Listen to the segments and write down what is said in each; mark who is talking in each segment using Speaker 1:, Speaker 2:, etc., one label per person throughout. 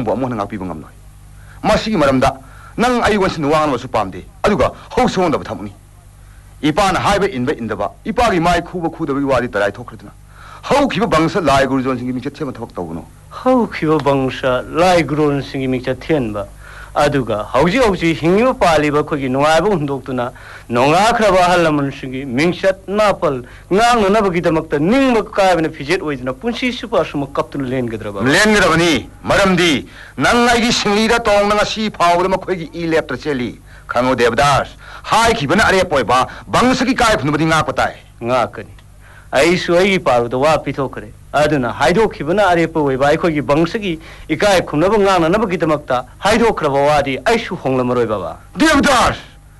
Speaker 1: 누구 아무나 ꯉꯥꯛꯄꯤꯕ ꯉꯝꯂꯣꯏ 마시기 말합니다 ꯅꯪ ꯑꯩ 원신 ꯋꯥꯡꯅꯕꯁꯨ ꯄꯥꯝꯗꯦ ꯑꯗꯨꯒ ꯍꯧꯁꯣꯟꯗꯕ ꯊꯝꯃꯨꯅꯤ 이빠는 하이베 인베 인더바 이빠기 마이 쿠버 쿠더비 와디 따라이 토크르드나 하우키버 방사 라이 구르존 싱기 믹차 테마 타박 따우노
Speaker 2: 하우키버 방사 라이 구르존 싱기 믹차 텐바 아두가 하우지 힝이버 빨리버 거기 농아버 운동도나 농아크라바 할라문 싱기 밍샷 나팔 낭나나버기다막다 닝버 까베나 피젯 오이즈나 pun시 슈퍼스모 갑ቱ는 렌게드라바니
Speaker 1: 마람디 난 나이기 싱리라 똥나가 시 파우르 마코기 이랩트라 첼리 강호 데브다스 하이 기분 아래 보이바 방석이 까이 분부디 ꯉꯥꯛꯄ
Speaker 2: ꯉꯥꯛꯀꯅꯤ ꯑꯩꯁꯨ ꯑꯩꯒꯤ ꯄꯥꯎꯗ ꯋꯥ ꯄꯤꯊꯣꯛꯈ꯭ꯔꯦ ꯑꯗꯨꯅ ꯍꯥꯏꯗꯣꯛꯈꯤꯕꯅ ꯑꯔꯦꯞꯄ ꯑꯣꯏꯕ ꯑꯩꯈꯣꯏꯒꯤ ꯕꯪꯁꯒꯤ ꯏꯀꯥꯏ ꯈꯨꯝꯅꯕ ꯉꯥꯡꯅꯅꯕꯒꯤꯗꯃꯛꯇ ꯍꯥꯏꯗꯣꯛꯈ꯭ꯔꯕ ꯋꯥꯗꯤ ꯑꯩꯁꯨ ꯍꯣꯡꯂꯝꯃꯔꯣꯏ ꯕꯕꯥ
Speaker 1: ꯗꯦꯕꯗꯥꯁ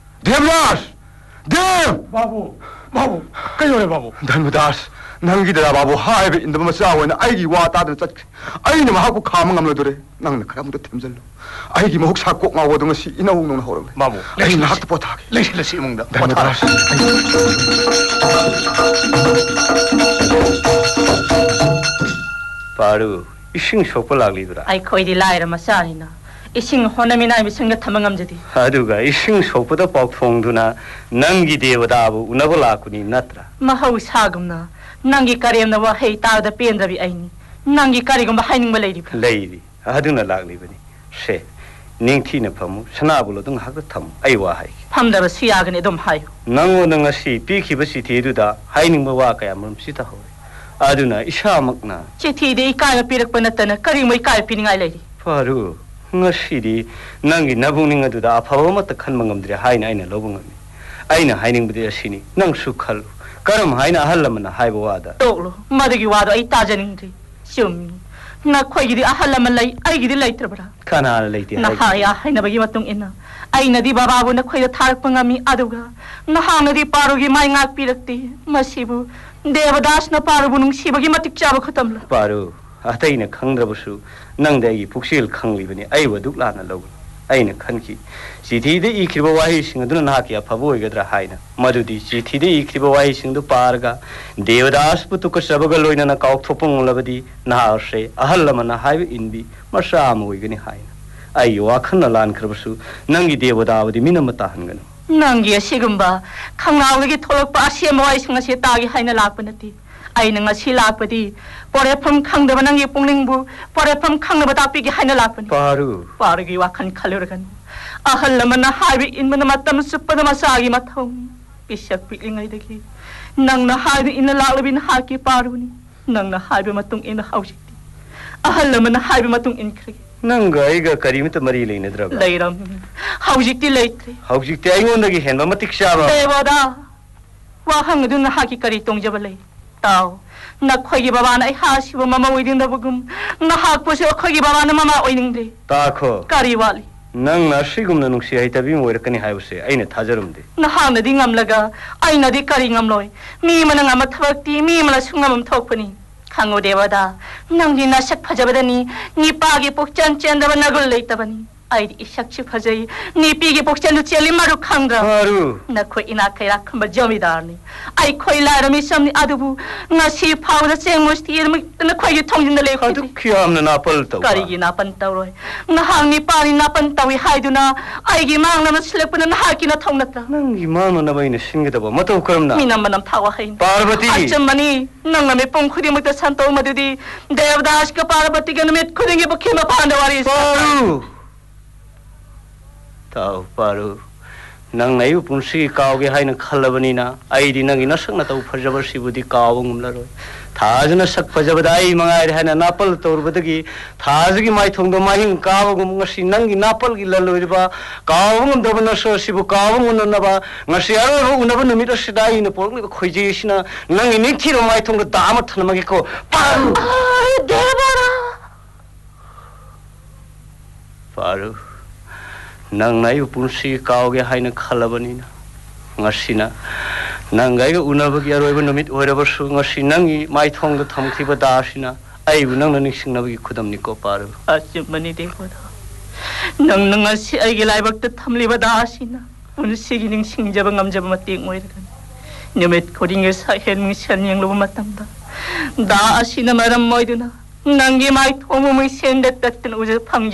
Speaker 1: ꯗꯦꯕ
Speaker 3: 바보 그래요 바보
Speaker 1: ꯙꯔꯃꯗꯥꯁ ꯅꯪꯒꯤꯗꯔꯥ 바보 하이베 인더바 마사 오이나 아이기 와 따드는 ꯆꯠꯈ꯭ꯔꯦ ꯑꯩꯅ ꯃꯍꯥꯛꯄꯨ ꯈꯥꯝꯕ ꯉꯝꯂꯣꯏꯗꯣꯔꯦ ꯅꯪꯅ ꯈꯔ ꯑꯃꯨꯛꯇ ꯊꯦꯝꯖꯜꯂꯨ ꯑꯩꯒꯤ ꯃꯍꯧꯁꯥ ꯀꯣꯛ ꯉꯥꯎꯕꯗꯣ ꯉꯁꯤ ꯏꯅꯧ ꯅꯧꯅ ꯍꯧꯔꯛꯂꯦ
Speaker 3: 바보
Speaker 1: ꯑꯩ ꯉꯥꯏꯍꯥꯛꯇ ꯄꯣꯊꯥꯒꯦ
Speaker 3: ꯂꯩꯁꯤꯜꯂꯁꯤ 이몽다
Speaker 1: ꯙꯔꯃꯗꯥꯁ
Speaker 2: 바로 이싱 속보 락리더라
Speaker 4: 아이코이디 라이라 마사니나 이싱 호나미나 미생가 탐망감제디
Speaker 2: 아두가 이싱 속보다 뻑통두나 낭기 데워다부 우나볼라쿠니 나트라
Speaker 4: 마하우 사금나 낭기 까리엠나 와 헤이 따다 뺀다비 아이니 낭기 까리금 하이닝바 레이리
Speaker 2: 아두나 락리버니 셰 닝티나 파무 샤나불로등 하고 탐 아이와 하이
Speaker 4: 팜다로 수야근에 좀 하요
Speaker 2: 낭오는 것이 비키버시 데두다 하이닝바 와까야 몸시다 호 아두나 이샤막나
Speaker 4: 제티데 이까야 삐럭뻔했다나 까리모 이까야 삐닝아이 레이리
Speaker 2: 바로 ngashidi nangi nabungninga duda aphaba mat khanma ngamdre haina aina lobungami aina haining budi asini nang sukhal karam haina hallamna haiba wada
Speaker 4: toklo madagi wado ai tajaningri sum na khoigidi ahallam lai aigidi laitrabra
Speaker 2: kana leiti
Speaker 4: na haya haina bagi matung ina aina di bababu na khoida tharak pangami aduga na hangna di parugi mai ngak pirakti masibu devadas na parubu nung sibagi matik chaba khatamla
Speaker 2: paru 아타이나 칸드라부수 낭대이 북실 칸리버니 아이와 둑라나 로고 아이나 칸키 지티데 이키버 와히싱 어두나 나키야 파보이거드라 하이나 마두디 지티데 이키버 와히싱도 파르가 데వదా스부터 그서버가 로이나나 카옥토뽕 올라버디 나하세 아할라마나 하이비 인비 마샤모이거니 하이나 아이와 칸나란 크르부수 낭기 데వదాव디 미나마타 한거노
Speaker 4: 낭기야 시금바 칸나오기 톨럭바 시에모와이싱아시 따기 하이나 락바나티 아이는 ngasi lakpadi porepam khangdaba nangi punglingbу porepam khangnaba takpigi haina lakpani parugi wakhan khaluragan ahallamana haibi inmana matam suppada masagi mathong pisak pilingai dagi nangna haibi inna laklabin haki paruni nangna haibi matung ina haujikti ahallamana haibi matung inkrigi
Speaker 2: nanga aiga karimita mari leinadra
Speaker 4: leiram haujikti leitre
Speaker 2: haujikti aingondagi henba matik shaba
Speaker 4: devoda wa hangduna haki kari tongjaba lei tao na khoigi baba na hasiba mama oiding da bugum na hakpo se khoigi baba na mama oiding de
Speaker 2: ta kho
Speaker 4: kari wali
Speaker 2: nang na sigum na nungsi ai tabi moirakani haibse aina thajarumde
Speaker 4: na hangna di ngamlaga aina di kari ngamloi mi mana ngama thabakti mi mala sungamam thokpani khango dewada nang di na sak phajabadani ni pagi pokchan chendaba nagul leitabani ai ishakchi phajai ni pigi pokchan cheli maru khangra
Speaker 2: maru
Speaker 4: na khoi ina khaira khamba jamidar ni ai khoi la rami samni adubu ngasi phawda chengmusti na khoi gi thongjin le
Speaker 2: khadu khiamna na pal taw
Speaker 4: kari gi na pan tawroi na hangni pani na pan tawi haiduna ai gi mangna ma silekpuna na haki na thongnatra
Speaker 2: nangi mangna na baina singedaba mataw karamna
Speaker 4: minam manam thawa hain
Speaker 2: parvati
Speaker 4: achamani nangna me pong khudi mukta santaw madudi devdas ka parvati ga met khudinge bukhima pandawari
Speaker 2: paru tau paru nang nayu punsi kaoge haina khalabani na aidi nangi nasakna tau phajaba sibudi kaawung mlaroi thajna sak phajabada ai mangai haina napal torbadagi thajgi mai thongdo mahing kaawung ngasi nangi napal gi laloiba kaawung dabana so sibu kaawung unaba ngasi aro unaba numita sidai na porni ko khoije sina nangi nithiro mai thongdo dama thanamagi ko paru
Speaker 4: devara
Speaker 2: paru nang nayu punsi kaoge haina khalabani na ngasina nangai ga unabagi aroiba numit oirabasu ngasi nangi mai thongda thamkhiba dasina aibu nangna ningsingnabagi khudamni ko paru
Speaker 4: achimani dekoda nang ngasi aigi laibakta thamliba dasina punsi gi ningsingjaba ngamjaba mating oiragan numit kodinge sa hen mingsan yang loba matangda da asina maram moiduna nangi mai thomu mi sendet tatten uja phang